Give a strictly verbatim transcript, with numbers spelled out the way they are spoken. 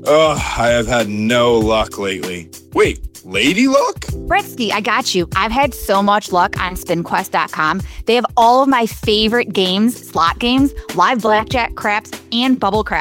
Ugh, I have had no luck lately. Wait, lady luck? Bretsky, I got you. I've had so much luck on spin quest dot com. They have all of my favorite games, slot games, live blackjack, craps, and bubble craps.